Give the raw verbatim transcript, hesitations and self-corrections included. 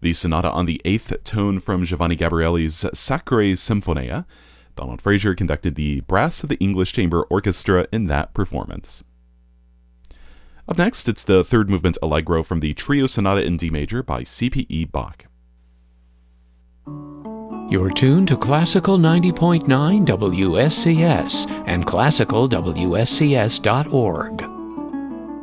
the sonata on the eighth tone from Giovanni Gabrieli's Sacre Sinfonia. Donald Fraser conducted the brass of the English Chamber Orchestra in that performance. Up next, it's the third movement Allegro from the Trio Sonata in D major by C P E Bach. You're tuned to Classical ninety point nine W S C S and classical W S C S dot org.